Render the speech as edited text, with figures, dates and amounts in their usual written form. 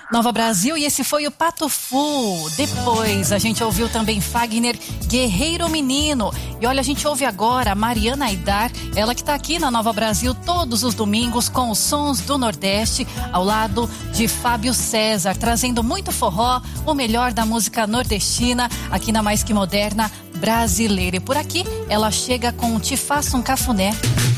Nova Brasil, e esse foi o Pato Fu. Depois a gente ouviu também Fagner, Guerreiro Menino. E olha, a gente ouve agora a Mariana Aidar, ela que está aqui na Nova Brasil todos os domingos com os sons do Nordeste, ao lado de Fábio César, trazendo muito forró, o melhor da música nordestina, aqui na Mais Que Moderna brasileira. E por aqui ela chega com Te Faço um Cafuné.